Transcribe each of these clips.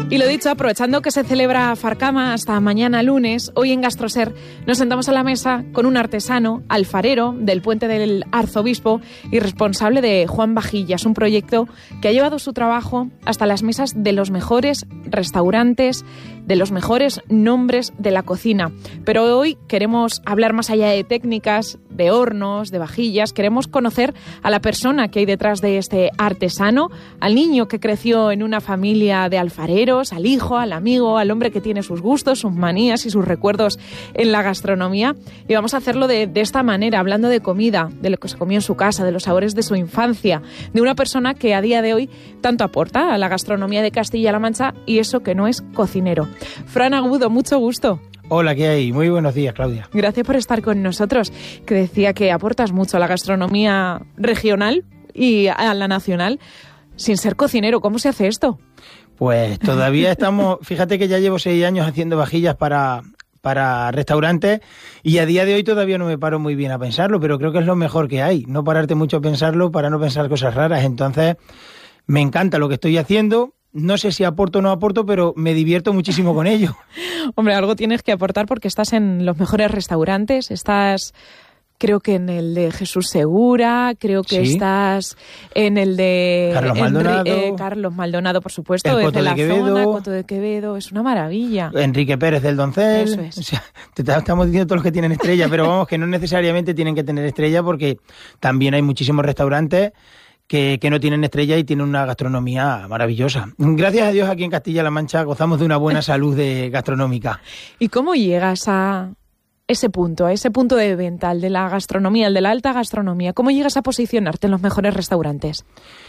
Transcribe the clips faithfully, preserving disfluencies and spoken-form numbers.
Y lo dicho, aprovechando que se celebra Farcama hasta mañana lunes, hoy en Gastroser nos sentamos a la mesa con un artesano, alfarero del Puente del Arzobispo y responsable de Juan Vajillas, un proyecto que ha llevado su trabajo hasta las mesas de los mejores restaurantes, de los mejores nombres de la cocina. Pero hoy queremos hablar más allá de técnicas, de hornos, de vajillas. Queremos conocer a la persona que hay detrás de este artesano, al niño que creció en una familia de alfareros, al hijo, al amigo, al hombre que tiene sus gustos, sus manías y sus recuerdos en la gastronomía. Y vamos a hacerlo de, de esta manera, hablando de comida, de lo que se comió en su casa, de los sabores de su infancia, de una persona que a día de hoy tanto aporta a la gastronomía de Castilla-La Mancha y eso que no es cocinero. Fran Agudo, mucho gusto. Hola, ¿qué hay? Muy buenos días, Claudia. Gracias por estar con nosotros, que decía que aportas mucho a la gastronomía regional y a la nacional sin ser cocinero. ¿Cómo se hace esto? Pues todavía estamos, fíjate que ya llevo seis años haciendo vajillas para, para restaurantes y a día de hoy todavía no me paro muy bien a pensarlo, pero creo que es lo mejor que hay, no pararte mucho a pensarlo para no pensar cosas raras. Entonces, me encanta lo que estoy haciendo. No sé si aporto o no aporto, pero me divierto muchísimo con ello. Hombre, algo tienes que aportar porque estás en los mejores restaurantes, estás, creo que en el de Jesús Segura, creo que sí. Estás en el de Carlos Maldonado, Enri- eh, Carlos Maldonado, por supuesto, el desde Coto la de Quevedo, zona, Coto de Quevedo, es una maravilla. Enrique Pérez del Doncel. Eso es. O sea, te estamos diciendo todos los que tienen estrella, pero vamos, que no necesariamente tienen que tener estrella porque también hay muchísimos restaurantes Que, que no tienen estrella y tienen una gastronomía maravillosa. Gracias a Dios aquí en Castilla-La Mancha gozamos de una buena salud de gastronómica. ¿Y cómo llegas a ese punto, a ese punto de venta, el de la gastronomía, el de la alta gastronomía? ¿Cómo llegas a posicionarte en los mejores restaurantes?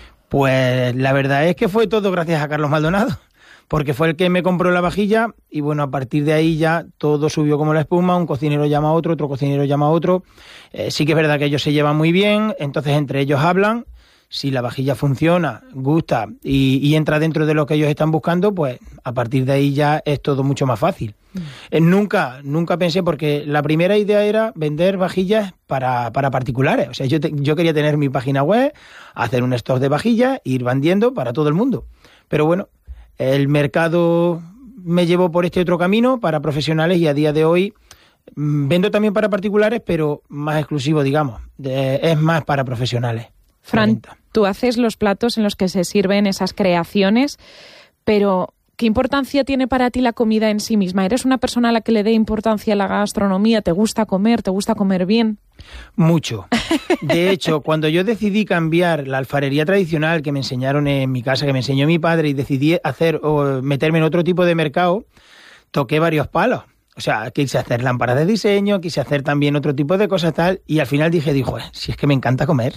Pues la verdad es que fue todo gracias a Carlos Maldonado, porque fue el que me compró la vajilla y bueno, a partir de ahí ya todo subió como la espuma, un cocinero llama a otro, otro cocinero llama a otro. Eh, sí que es verdad que ellos se llevan muy bien, entonces entre ellos hablan. Si la vajilla funciona, gusta y, y entra dentro de lo que ellos están buscando, pues a partir de ahí ya es todo mucho más fácil. Mm. Eh, nunca, nunca pensé, porque la primera idea era vender vajillas para, para particulares. O sea, yo, te, yo quería tener mi página web, hacer un stock de vajillas e ir vendiendo para todo el mundo. Pero bueno, el mercado me llevó por este otro camino para profesionales y a día de hoy mmm, vendo también para particulares, pero más exclusivo, digamos. De, es más para profesionales. Fran, tú haces los platos en los que se sirven esas creaciones, pero ¿qué importancia tiene para ti la comida en sí misma? ¿Eres una persona a la que le dé importancia a la gastronomía? ¿Te gusta comer? ¿Te gusta comer bien? Mucho. De hecho, cuando yo decidí cambiar la alfarería tradicional que me enseñaron en mi casa, que me enseñó mi padre, y decidí hacer o meterme en otro tipo de mercado, toqué varios palos. O sea, quise hacer lámparas de diseño, quise hacer también otro tipo de cosas tal, y al final dije, dijo, eh, si es que me encanta comer,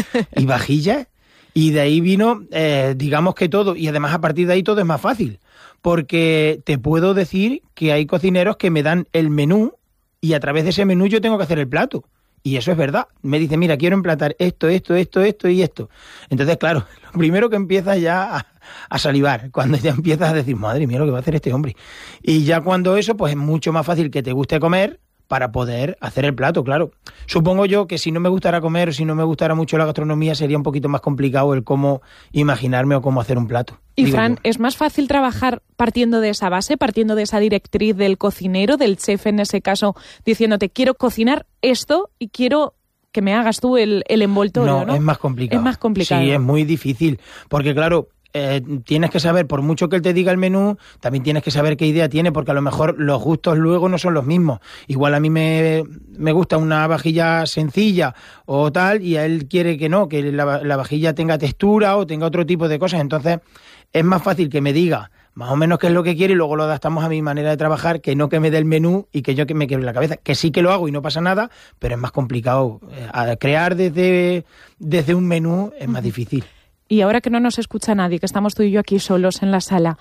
y vajillas, y de ahí vino, eh, digamos que todo, y además a partir de ahí todo es más fácil, porque te puedo decir que hay cocineros que me dan el menú, y a través de ese menú yo tengo que hacer el plato, y eso es verdad. Me dice, mira, quiero emplatar esto, esto, esto, esto y esto. Entonces, claro, lo primero que empiezas ya a, a salivar, cuando ya empiezas a decir, madre mía, lo que va a hacer este hombre. Y ya cuando eso, pues es mucho más fácil que te guste comer para poder hacer el plato, claro. Supongo yo que si no me gustara comer o si no me gustara mucho la gastronomía, sería un poquito más complicado el cómo imaginarme o cómo hacer un plato. Y Fran, yo. ¿Es más fácil trabajar partiendo de esa base, partiendo de esa directriz del cocinero, del chef en ese caso, diciéndote, quiero cocinar esto y quiero que me hagas tú el, el envoltorio, ¿no? No, es más complicado. Es más complicado. Sí, es muy difícil, porque claro, Eh, tienes que saber, por mucho que él te diga el menú, también tienes que saber qué idea tiene, porque a lo mejor los gustos luego no son los mismos. Igual a mí me, me gusta una vajilla sencilla o tal, y a él quiere que no, que la, la vajilla tenga textura o tenga otro tipo de cosas. Entonces es más fácil que me diga más o menos qué es lo que quiere y luego lo adaptamos a mi manera de trabajar, que no que me dé el menú y que yo que me quebre la cabeza, que sí que lo hago y no pasa nada, pero es más complicado. Eh, crear desde, desde un menú es más difícil. Y ahora que no nos escucha nadie, que estamos tú y yo aquí solos en la sala,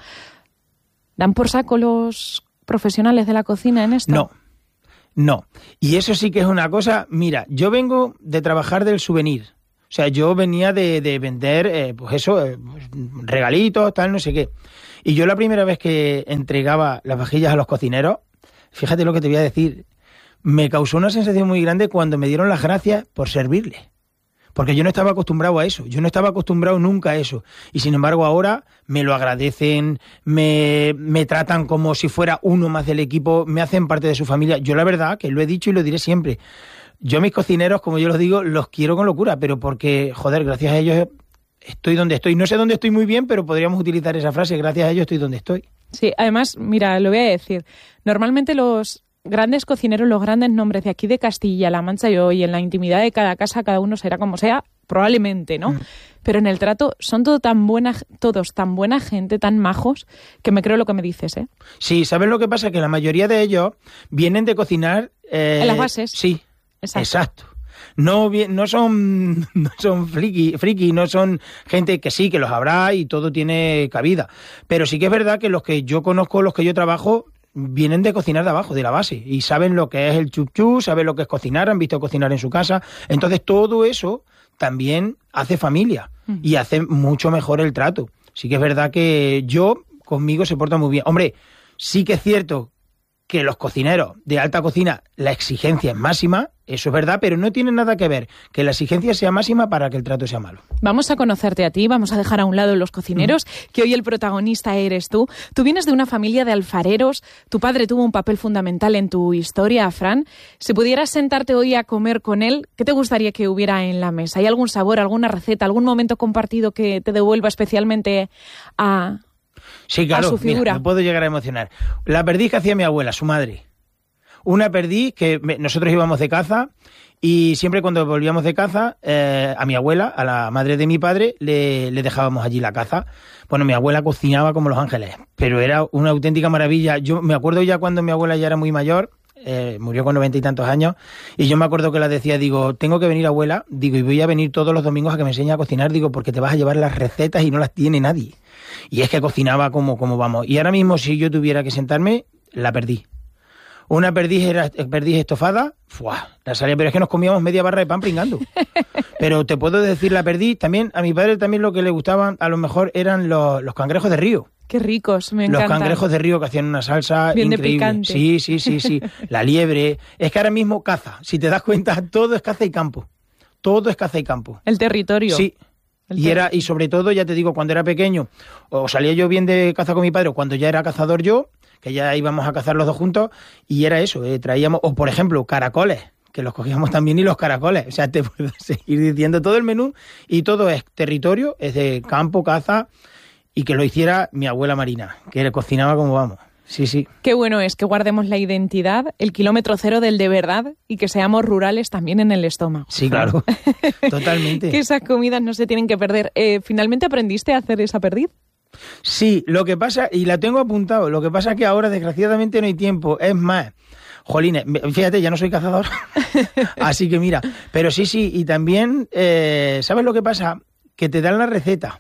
¿dan por saco los profesionales de la cocina en esto? No, no. Y eso sí que es una cosa, mira, yo vengo de trabajar del souvenir. O sea, yo venía de, de vender, eh, pues eso, eh, regalitos, tal, no sé qué. Y yo la primera vez que entregaba las vajillas a los cocineros, fíjate lo que te voy a decir, me causó una sensación muy grande cuando me dieron las gracias por servirles. porque yo no estaba acostumbrado a eso, yo no estaba acostumbrado nunca a eso, y sin embargo ahora me lo agradecen, me, me tratan como si fuera uno más del equipo, me hacen parte de su familia. Yo la verdad, que lo he dicho y lo diré siempre, yo a mis cocineros, como yo los digo, los quiero con locura, pero porque, joder, gracias a ellos estoy donde estoy. No sé dónde estoy muy bien, pero podríamos utilizar esa frase, gracias a ellos estoy donde estoy. Sí, además, mira, lo voy a decir, normalmente los grandes cocineros, los grandes nombres de aquí de Castilla-La Mancha y hoy, en la intimidad de cada casa, cada uno será como sea, probablemente, ¿no? Mm. Pero en el trato son todo tan buena, todos tan buena gente, tan majos, que me creo lo que me dices, ¿eh? Sí, ¿sabes lo que pasa? Que la mayoría de ellos vienen de cocinar... Eh, en las bases. Sí, exacto. exacto. No, no son, no son friki, friki, no son gente que sí, que los habrá y todo tiene cabida. Pero sí que es verdad que los que yo conozco, los que yo trabajo, vienen de cocinar de abajo, de la base, y saben lo que es el chup chup, saben lo que es cocinar, han visto cocinar en su casa. Entonces todo eso también hace familia mm. y hace mucho mejor el trato. Sí que es verdad que yo, conmigo se porta muy bien. Hombre, sí que es cierto que los cocineros de alta cocina, la exigencia es máxima, eso es verdad, pero no tiene nada que ver que la exigencia sea máxima para que el trato sea malo. Vamos a conocerte a ti, vamos a dejar a un lado los cocineros, mm. que hoy el protagonista eres tú. Tú vienes de una familia de alfareros, tu padre tuvo un papel fundamental en tu historia, Fran. Si pudieras sentarte hoy a comer con él, ¿qué te gustaría que hubiera en la mesa? ¿Hay algún sabor, alguna receta, algún momento compartido que te devuelva especialmente a... Sí, claro, a su figura? Mira, me puedo llegar a emocionar. La perdiz que hacía mi abuela, su madre. Una perdiz que me, nosotros íbamos de caza y siempre cuando volvíamos de caza, eh, a mi abuela, a la madre de mi padre, le, le dejábamos allí la caza. Bueno, mi abuela cocinaba como los ángeles, pero era una auténtica maravilla. Yo me acuerdo ya cuando mi abuela ya era muy mayor, eh, murió con noventa y tantos años, y yo me acuerdo que la decía, digo, tengo que venir, abuela, digo, y voy a venir todos los domingos a que me enseñe a cocinar, digo, porque te vas a llevar las recetas y no las tiene nadie. Y es que cocinaba como, como vamos. Y ahora mismo, si yo tuviera que sentarme, la perdí. Una perdiz era perdiz estofada, ¡fua! La salía, pero es que nos comíamos media barra de pan pringando. Pero te puedo decir, la perdiz también, a mi padre también lo que le gustaban, a lo mejor eran los, los cangrejos de río. Qué ricos, me encantan. Los cangrejos de río que hacían una salsa bien increíble. De picante. Sí, sí, sí, sí. La liebre. Es que ahora mismo caza. Si te das cuenta, todo es caza y campo. Todo es caza y campo. El territorio. Sí. Y era, y sobre todo, ya te digo, cuando era pequeño, o salía yo bien de caza con mi padre, o cuando ya era cazador yo, que ya íbamos a cazar los dos juntos, y era eso, eh, traíamos, o por ejemplo, caracoles, que los cogíamos también, y los caracoles. O sea, te puedo seguir diciendo todo el menú, y todo es territorio, es de campo, caza, y que lo hiciera mi abuela Marina, que le cocinaba como vamos. Sí, sí. Qué bueno es que guardemos la identidad, el kilómetro cero del de verdad, y que seamos rurales también en el estómago. Sí, claro. Totalmente. Que esas comidas no se tienen que perder. Eh, ¿Finalmente aprendiste a hacer esa perdiz? Sí, lo que pasa, y la tengo apuntado, lo que pasa es que ahora desgraciadamente no hay tiempo. Es más, jolines, fíjate, ya no soy cazador, así que mira, pero sí, sí, y también, eh, ¿sabes lo que pasa? Que te dan la receta,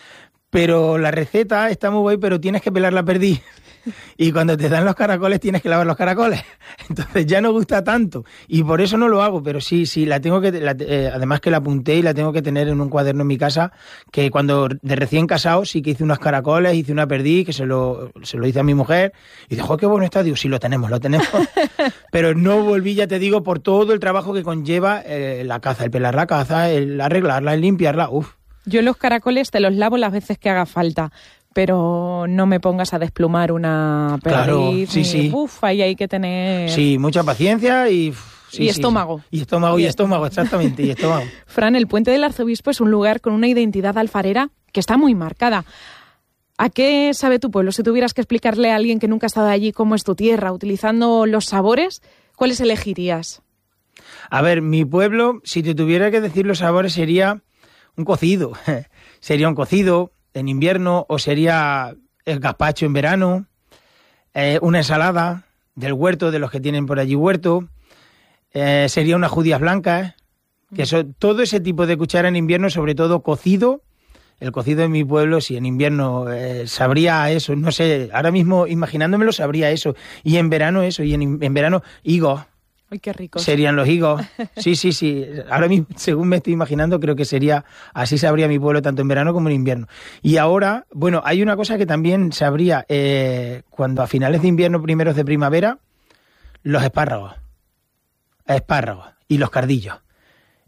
pero la receta está muy guay, pero tienes que pelar la perdiz. Y cuando te dan los caracoles tienes que lavar los caracoles. Entonces ya no gusta tanto. Y por eso no lo hago, pero sí, sí, la tengo que, la, eh, además que la apunté y la tengo que tener en un cuaderno en mi casa, que cuando de recién casado sí que hice unos caracoles, hice una perdiz, que se lo, se lo hice a mi mujer, y dijo, qué bueno está, digo, sí, lo tenemos, lo tenemos. Pero no volví, ya te digo, por todo el trabajo que conlleva eh, la caza, el pelar la caza, el arreglarla, el limpiarla, uff. Yo los caracoles te los lavo las veces que haga falta, pero no me pongas a desplumar una perdiz. Claro, sí, ni, sí. Uf, ahí hay que tener... Sí, mucha paciencia y... Sí, y estómago. Sí, sí. Y estómago, y estómago, exactamente, y estómago. Fran, el Puente del Arzobispo es un lugar con una identidad alfarera que está muy marcada. ¿A qué sabe tu pueblo? Si tuvieras que explicarle a alguien que nunca ha estado allí cómo es tu tierra, utilizando los sabores, ¿cuáles elegirías? A ver, mi pueblo, si te tuviera que decir los sabores, sería un cocido. Sería un cocido en invierno, o sería el gazpacho en verano, eh, una ensalada del huerto, de los que tienen por allí huerto, eh, sería unas judías blancas, que son todo ese tipo de cuchara en invierno, sobre todo cocido. El cocido en mi pueblo, si en invierno eh, sabría eso, no sé, ahora mismo imaginándomelo sabría eso, y en verano eso, y en, en verano higos. ¡Ay, qué rico! Serían los higos. Sí, sí, sí. Ahora mismo, según me estoy imaginando, creo que sería, así sabría mi pueblo tanto en verano como en invierno. Y ahora, bueno, hay una cosa que también sabría, eh, cuando a finales de invierno, primeros de primavera, los espárragos. Espárragos y los cardillos.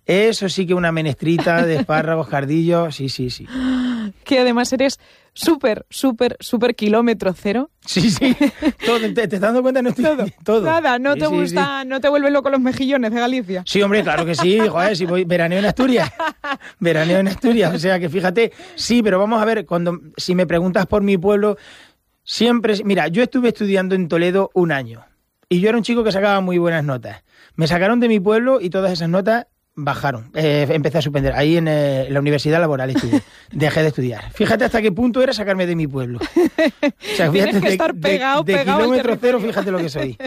Eso sí que una menestrita de espárragos, cardillos, sí, sí, sí. Que además eres súper, súper, súper kilómetro cero. Sí, sí. Todo, ¿Te, te estás dando cuenta? No estoy todo. todo. Nada, no sí, te sí, gusta, sí. no te vuelven loco los mejillones de Galicia. Sí, hombre, claro que sí. Joder, si voy veraneo en Asturias. Veraneo en Asturias. O sea que fíjate, sí, pero vamos a ver, cuando si me preguntas por mi pueblo, siempre... Mira, yo estuve estudiando en Toledo un año y yo era un chico que sacaba muy buenas notas. Me sacaron de mi pueblo y todas esas notas bajaron. Eh, empecé a suspender. Ahí en, eh, en la Universidad Laboral estudié. Dejé de estudiar. Fíjate hasta qué punto era sacarme de mi pueblo. O sea, fíjate, Tienes que estar de, pegado, de, de pegado kilómetro cero, fíjate lo que soy.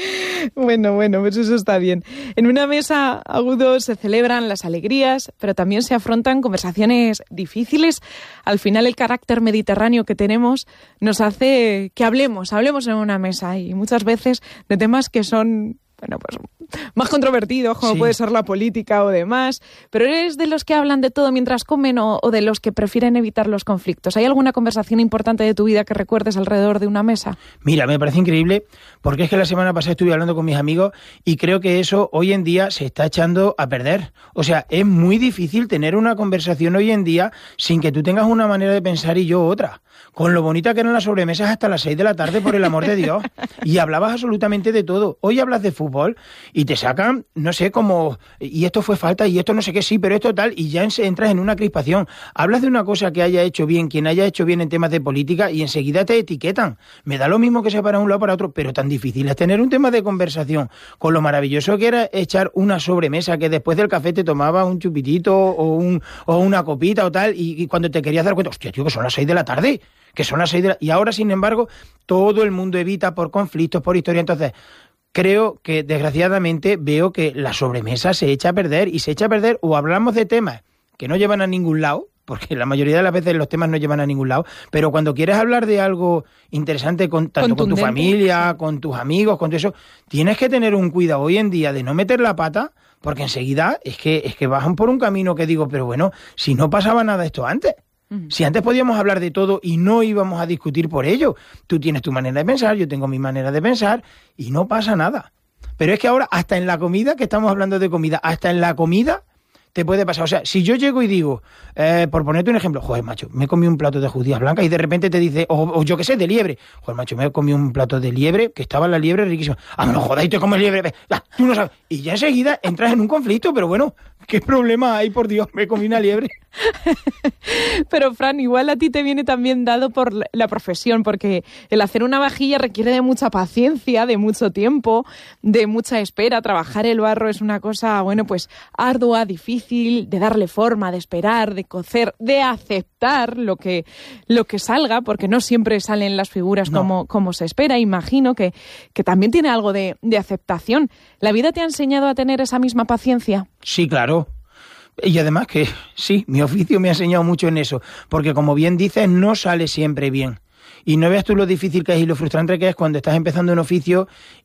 Bueno, bueno, pues eso está bien. En una mesa, Agudo, se celebran las alegrías, pero también se afrontan conversaciones difíciles. Al final, el carácter mediterráneo que tenemos nos hace que hablemos, hablemos en una mesa y muchas veces de temas que son... bueno, pues más controvertidos, como sí. puede ser la política o demás, pero ¿eres de los que hablan de todo mientras comen o, o de los que prefieren evitar los conflictos? ¿Hay alguna conversación importante de tu vida que recuerdes alrededor de una mesa? Mira, me parece increíble, porque es que la semana pasada estuve hablando con mis amigos y creo que eso hoy en día se está echando a perder. O sea, es muy difícil tener una conversación hoy en día sin que tú tengas una manera de pensar y yo otra. Con lo bonita que eran las sobremesas hasta las seis de la tarde, por el amor de Dios. Y hablabas absolutamente de todo. Hoy hablas de fútbol y te sacan, no sé, como, y esto fue falta, y esto no sé qué, sí, pero esto tal, y ya entras en una crispación. Hablas de una cosa que haya hecho bien, quien haya hecho bien en temas de política, y enseguida te etiquetan. Me da lo mismo que sea para un lado o para otro, pero tan difícil es tener un tema de conversación, con lo maravilloso que era echar una sobremesa, que después del café te tomaba un chupitito o, un, o una copita o tal, y, y cuando te querías dar cuenta, hostia, tío, que son las seis de la tarde, que son las seis de la... Y ahora, sin embargo, todo el mundo evita por conflictos, por historia. Entonces, creo que, desgraciadamente, veo que la sobremesa se echa a perder, y se echa a perder o hablamos de temas que no llevan a ningún lado, porque la mayoría de las veces los temas no llevan a ningún lado, pero cuando quieres hablar de algo interesante, con, tanto con tu familia, con tus amigos, con todo eso, tienes que tener un cuidado hoy en día de no meter la pata, porque enseguida es que, es que bajan por un camino que digo, pero bueno, si no pasaba nada esto antes. Si antes podíamos hablar de todo y no íbamos a discutir por ello. Tú tienes tu manera de pensar, yo tengo mi manera de pensar y no pasa nada. Pero es que ahora, hasta en la comida, que estamos hablando de comida, hasta en la comida te puede pasar. O sea, si yo llego y digo, eh, por ponerte un ejemplo, joder, macho, me he comido un plato de judías blancas y de repente te dice, o, o yo qué sé, de liebre. Joder, macho, me he comido un plato de liebre, que estaba la liebre riquísima. Ah, no jodas, y te comes liebre. Ah, tú no sabes. Y ya enseguida entras en un conflicto, pero bueno, ¿qué problema hay, por Dios? Me comí una liebre. Pero, Fran, igual a ti te viene también dado por la profesión, porque el hacer una vajilla requiere de mucha paciencia, de mucho tiempo, de mucha espera. Trabajar el barro es una cosa, bueno, pues ardua, difícil, de darle forma, de esperar, de cocer, de aceptar lo que, lo que salga, porque no siempre salen las figuras no. como, como se espera. Imagino que, que también tiene algo de, de aceptación. ¿La vida te ha enseñado a tener esa misma paciencia? Sí, claro. Y además que sí, mi oficio me ha enseñado mucho en eso, porque como bien dices, no sale siempre bien. Y no veas tú lo difícil que es y lo frustrante que es cuando estás empezando un oficio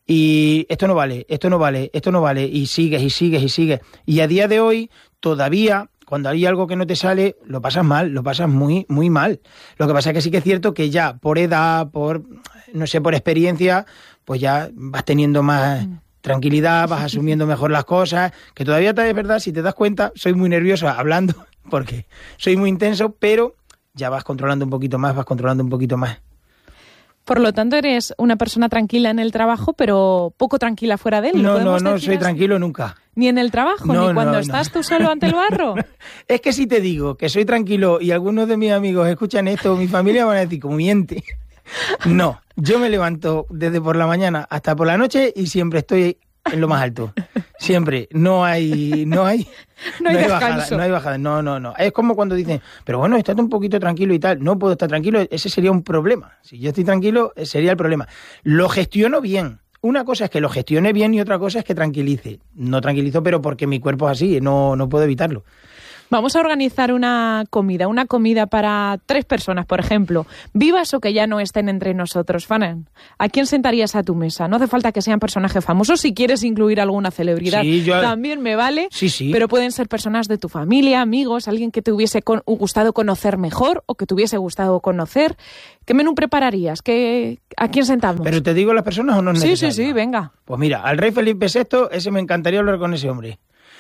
y esto no vale, esto no vale, esto no vale, y sigues y sigues y sigues. Y a día de hoy, todavía, cuando hay algo que no te sale, lo pasas mal, lo pasas muy, muy mal. Lo que pasa es que sí que es cierto que ya por edad, por, no sé, por experiencia, pues ya vas teniendo más... Mm. tranquilidad, vas asumiendo mejor las cosas, que todavía es verdad, si te das cuenta, soy muy nervioso hablando, porque soy muy intenso, pero ya vas controlando un poquito más, vas controlando un poquito más. Por lo tanto, eres una persona tranquila en el trabajo, pero poco tranquila fuera de él. No, no, no soy tranquilo nunca. ¿Ni en el trabajo? No, ¿ni cuando no, estás no. tú solo ante el barro? Es que si te digo que soy tranquilo y algunos de mis amigos escuchan esto, mi familia van a decir, como miente. No, yo me levanto desde por la mañana hasta por la noche y siempre estoy en lo más alto. Siempre. No hay, no hay, no hay, no hay bajada, no hay bajada. No, no, no. Es como cuando dicen, pero bueno, estate un poquito tranquilo y tal. No puedo estar tranquilo, ese sería un problema. Si yo estoy tranquilo, sería el problema. Lo gestiono bien. Una cosa es que lo gestione bien y otra cosa es que tranquilice. No tranquilizo, pero porque mi cuerpo es así, no, no puedo evitarlo. Vamos a organizar una comida, una comida para tres personas, por ejemplo, vivas o que ya no estén entre nosotros. Fran, ¿a quién sentarías a tu mesa? No hace falta que sean personajes famosos, si quieres incluir alguna celebridad, sí, yo... también me vale, sí, sí. Pero pueden ser personas de tu familia, amigos, alguien que te hubiese con... gustado conocer mejor o que te hubiese gustado conocer. ¿Qué menú prepararías? ¿Qué... ¿A quién sentamos? ¿Pero te digo las personas o no es necesario? Sí, sí, sí, venga. Pues mira, al rey Felipe sexto, ese me encantaría hablar con ese hombre.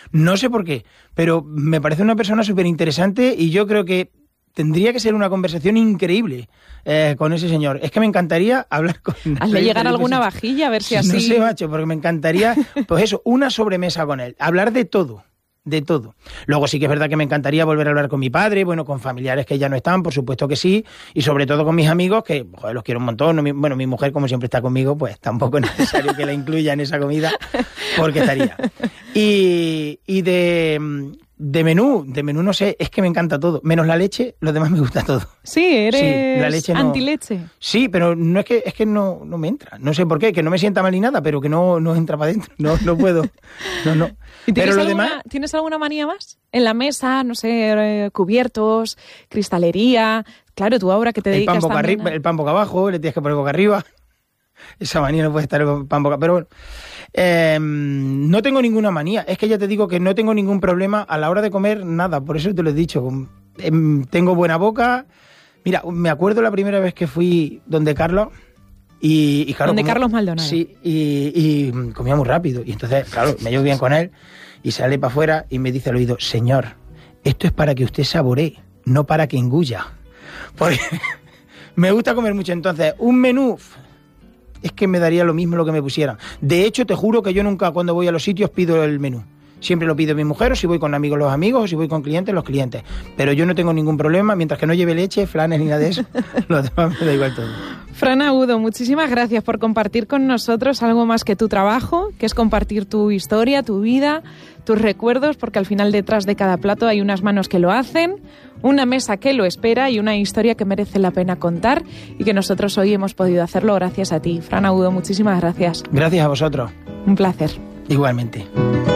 No sé por qué, pero me parece una persona súper interesante y yo creo que tendría que ser una conversación increíble eh, con ese señor. Es que me encantaría hablar con él. Hazle llegar alguna vajilla, a ver si así... No sé, macho, porque me encantaría, pues eso, una sobremesa con él. Hablar de todo, de todo. Luego sí que es verdad que me encantaría volver a hablar con mi padre, bueno, con familiares que ya no están, por supuesto que sí, y sobre todo con mis amigos, que, joder, los quiero un montón. Mi, bueno, mi mujer, como siempre está conmigo, pues tampoco es necesario que la incluya en esa comida, porque estaría. Y, y de... De menú, de menú no sé, es que me encanta todo. Menos la leche, lo demás me gusta todo. Sí, eres sí, la leche no... antileche. Sí, pero no es que es que no, no me entra. No sé por qué, que no me sienta mal ni nada, pero que no, no entra para adentro. No, no puedo. No, no. ¿Y tienes, pero lo alguna, demás... ¿tienes alguna manía más? En la mesa, no sé, cubiertos, cristalería. Claro, tú ahora que te dedicas el pan boca también arriba, a... el pan boca abajo, le tienes que poner boca arriba. Esa manía no puede estar el pan boca... Pero bueno... Eh, no tengo ninguna manía, es que ya te digo que no tengo ningún problema a la hora de comer nada, por eso te lo he dicho. Eh, tengo buena boca. Mira, me acuerdo la primera vez que fui donde Carlos y, y claro, donde comía, Carlos Maldonado. Sí, y, y comía muy rápido y entonces, claro, me llevo bien con él y sale para afuera y me dice al oído: señor, esto es para que usted saboree, no para que engulla. Porque me gusta comer mucho, entonces un menú... es que me daría lo mismo lo que me pusieran. De hecho, te juro que yo nunca cuando voy a los sitios pido el menú. Siempre lo pide mi mujer, o si voy con amigos los amigos, o si voy con clientes los clientes. Pero yo no tengo ningún problema, mientras que no lleve leche, flanes ni nada de eso, lo demás me da igual todo. Fran Agudo, muchísimas gracias por compartir con nosotros algo más que tu trabajo, que es compartir tu historia, tu vida, tus recuerdos, porque al final detrás de cada plato hay unas manos que lo hacen, una mesa que lo espera y una historia que merece la pena contar y que nosotros hoy hemos podido hacerlo gracias a ti. Fran Agudo, muchísimas gracias. Gracias a vosotros. Un placer. Igualmente.